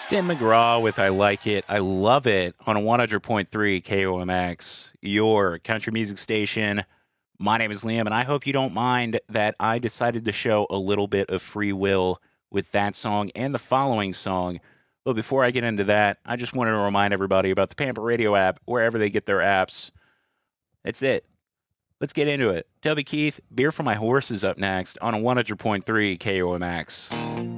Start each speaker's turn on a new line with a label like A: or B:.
A: Tim McGraw with I Like It, I Love It on 100.3 KOMX, your country music station. My name is Liam, and I hope you don't mind that I decided to show a little bit of free will with that song and the following song. But before I get into that, I just wanted to remind everybody about the Pamper Radio app, wherever they get their apps. That's it. Let's get into it. Toby Keith, Beer for My Horse is up next on 100.3 KOMX.